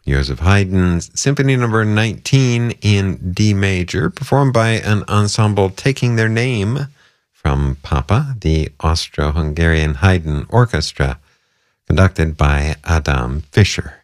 Joseph Haydn's Symphony Number 19 in D major, performed by an ensemble taking their name from Papa, the Austro-Hungarian Haydn Orchestra, conducted by Adam Fischer.